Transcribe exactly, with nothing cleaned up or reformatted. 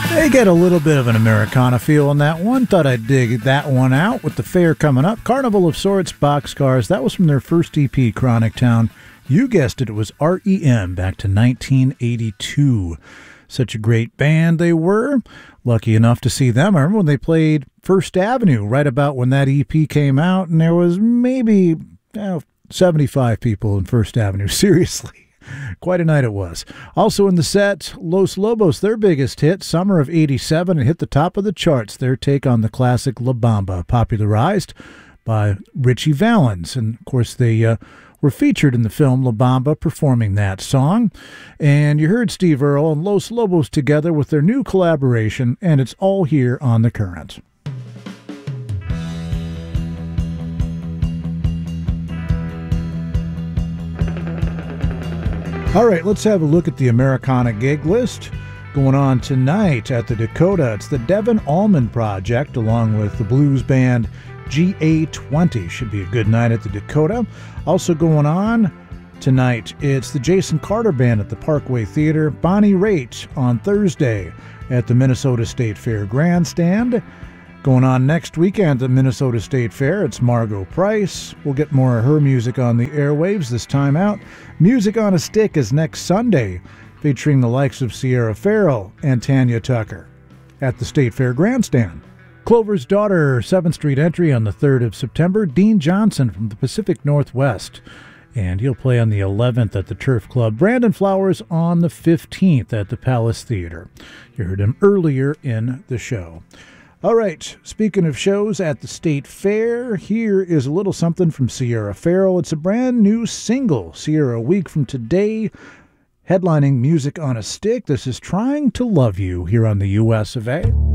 They get a little bit of an Americana feel on that one. Thought I'd dig that one out with the fair coming up. Carnival of Sorts, Boxcars. That was from their first E P, Chronic Town. You guessed it, it was R E M back to nineteen eighty-two. Such a great band they were. Lucky enough to see them. I remember when they played First Avenue, right about when that E P came out, and there was maybe oh, seventy-five people in First Avenue. Seriously. Quite a night it was. Also in the set, Los Lobos, their biggest hit, summer of eighty-seven, and hit the top of the charts. Their take on the classic La Bamba, popularized by Richie Valens. And, of course, they uh, were featured in the film La Bamba performing that song. And you heard Steve Earle and Los Lobos together with their new collaboration, and it's all here on The Current. All right, let's have a look at the Americana gig list going on tonight at the Dakota. It's the Devin Allman Project along with the blues band G A twenty. Should be a good night at the Dakota. Also going on tonight, it's the Jason Carter Band at the Parkway Theater. Bonnie Raitt on Thursday at the Minnesota State Fair Grandstand. Going on next weekend at the Minnesota State Fair, it's Margot Price. We'll get more of her music on the airwaves this time out. Music on a Stick is next Sunday, featuring the likes of Sierra Farrell and Tanya Tucker at the State Fair Grandstand. Clover's Daughter, seventh Street entry on the third of September. Dean Johnson from the Pacific Northwest, and he'll play on the eleventh at the Turf Club. Brandon Flowers on the fifteenth at the Palace Theater. You heard him earlier in the show. All right, speaking of shows at the State Fair, here is a little something from Sierra Farrell. It's a brand new single, Sierra, a week from today, headlining Music on a Stick. This is Trying to Love You here on the U S of A.